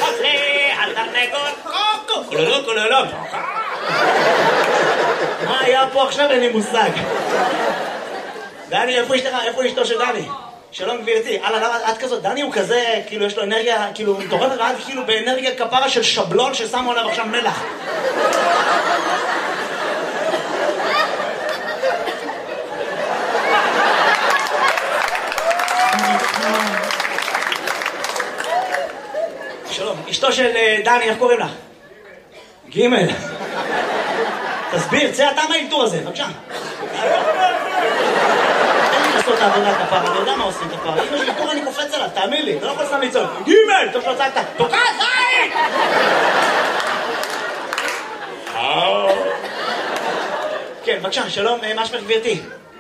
אצלי, התרנגול, קולולו, קולולו. מה היה פה עכשיו? אין לי מושג. דני, איפה אשתו של דני? שלום גבירתי. את כזאת, דני הוא כזה, כאילו יש לו אנרגיה, כאילו מטורפת, ואת כאילו באנרגיה כפרה של שבלון ששמו עליו עכשיו מלח. שלום, אשתו של דני, איך קוראים לך? גימל. תסביר, צא אתה מהאלתור הזה, בבקשה. תן לי לעשות את העבודה כפרה, אני יודע מה עושים כפרה. אם יש אלתור אני קופץ עליו, תאמין לי, אתה לא יכול סתם לצעוק. גימל! טוב שלא צעקת, תוקע זין! כן, בבקשה, שלום, מה שמך גבירתי?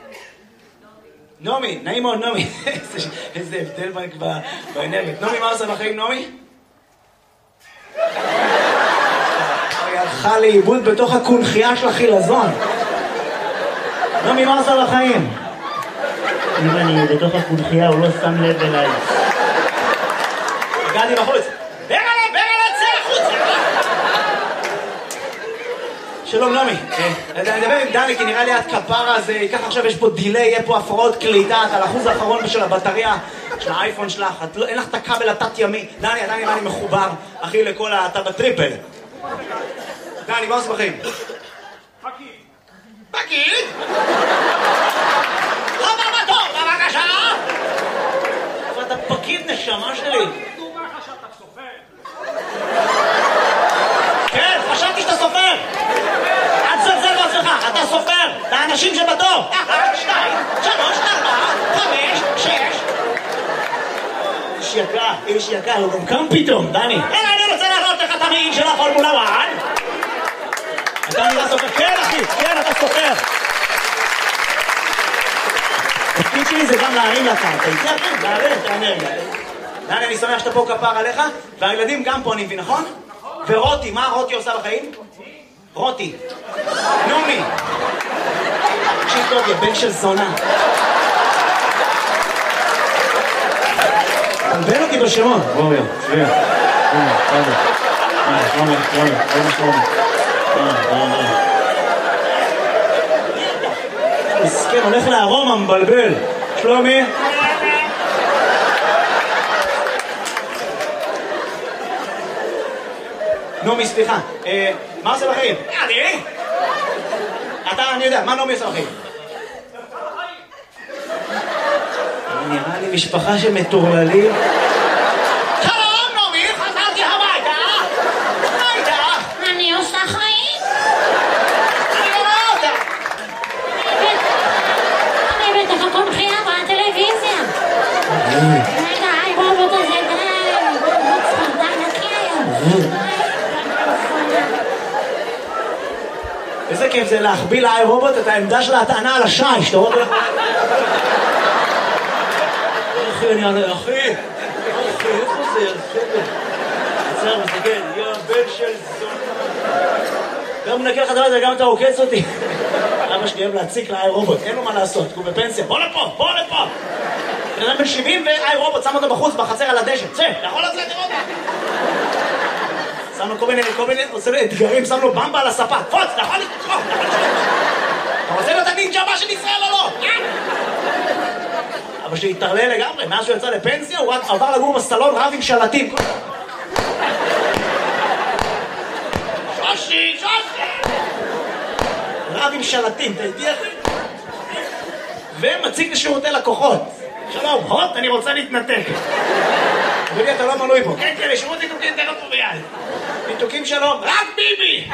נעמי, נעים מאוד נעמי. איזה הבדל באנרגיה. נעמי, מה עושה בחיים נעמי? היא הלכה לאיבוד בתוך הקונחייה של החילזון. נעמי, מה עושה בחיים? אם אני בתוך הקונחייה הוא לא שם לב אליי. הגעתי בחוץ. ברגע, צא החוצה! שלום נעמי, אני מדבר עם דני כי נראה לי את כפרה הזה, ככה עכשיו יש פה דילי, יהיה פה הפרעות קליטה, את על האחוז האחרון של הבטריה של האייפון שלך, אין לך את הכבל התת ימי. דני, אני מחובר, אחי, לכל אתה בטריפל. דני, מה עושה בחיים? פקיד? לא בבטור, בבקשה! אבל אתה פקיד נשמה שלי. כן, חשבתי שאתה סופר. אל תזלזל בעצמך, אתה סופר. לאנשים שבתור. 1, 2, 3, 4, 5, 6. איש יקר, הוא גם קם פתאום, דני. אני רוצה להראות לך את המעיל של הפורמולה 1. אתה נראה סופר. כן, אחי, כן, אתה סופר. התפקיד שלי זה גם להרים לקרקע. איתי אחי, להרים את האנרגיה. דני, אני שמח שאתה פה כפר עליך, והילדים גם פה, אני מבין, נכון? ורותי, מה רותי עושה בחיים? רותי. נעמי. תקשיב טוב, יא בן של זונה. תלבן אותי בשמות. רובי, שביע. רובי. מסכן, הולך לארומה, מבלבל. שלומי? נעמי, סליחה, מה עושה בחיים? אני יודע, מה נעמי עושה בחיים? נראה לי משפחה של מטורללים. שלום נעמי, חזרתי הביתה. אני עושה חיים? אני רואה אותה. אני בתוך הקונחייה בטלוויזיה. רגע, הרובוט הזה די, הרובוט ספרדן נקי היום. איזה כיף זה להחביא לאי רובוט את העמדה של ההטענה על השיש, אתה רואה? אחי, איפה זה? עצר, מסתכל, יא בן של זונה. גם מנקה לך דבר הזה, גם אתה עוקץ אותי. אבא שלי אוהב להציק לאי רובוט, אין לו מה לעשות, הוא בפנסיה. בוא לפה! בן אדם בן 70 ואי רובוט, שם אותו בחוץ, בחצר על הדשא. צא, יכול לצאת לראות. שם לו כל מיני, עושה לו אתגרים, שם לו במבה על הספה. פוץ, אתה יכול לתקוף. אתה רוצה להיות הנינג'ה הבא של ישראל או לא? אבא שלי התערלל לגמרי, מאז שהוא יצא לפנסיה, הוא רק עבר לגור בסלון רב עם שלטים. שושי! רב עם שלטים, אתה איתי אחי? ומציג לשירותי לקוחות. שלום, הוט, אני רוצה להתנתק. אדוני, אתה לא מנוי פה. כן, לשירות ניתוקים תן אותו ביד. ניתוקים שלום, רק ביבי!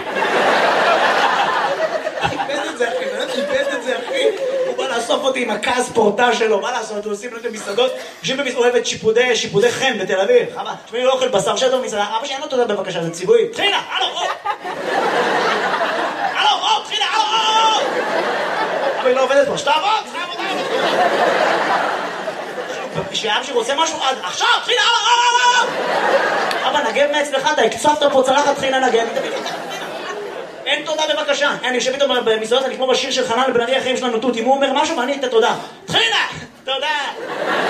חיפש את זה, אחי. הוא בא לאסוף אותי עם הכעס פורטה שלו, מה לעשות? הוא עושים לו את המסעדות. יושבים במסעדת שיפודי חן בתל אביב. חבל, תשמעי, לא אוכל בשר שטו במסעדה. אבא שאין לו תודה בבקשה, זה ציווי. תחילה, הלו, תחילה, אבל היא לא עובדת פה, שתעבוד. שאב שרוצה משהו עד עכשיו, תחילה, אבא, נגב מעצמך, אתה הקצפת פה צלחת, תחילה נגב. אין תודה בבקשה. אני יושב איתו במסעדות, אני כמו בשיר של חנן לבן ארי, החיים שלנו תות, אם הוא אומר משהו ואני את התודה. תחילה, תודה.